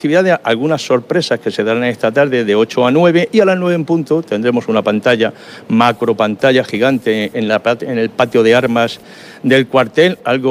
actividades, algunas sorpresas que se darán esta tarde de 8 a 9 y a las 9 en punto tendremos una pantalla, macro pantalla gigante en el patio de armas del cuartel, algo